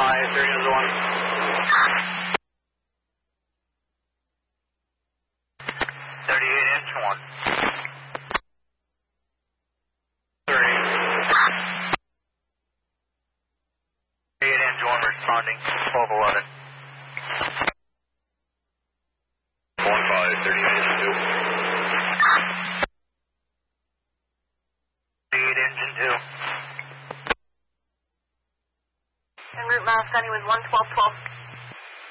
30 is the one. 38 inch 1. 38 inch 1 responding. 1211. 38 inch 2. 38 engine 2. En route, Miles Gunny was 11212.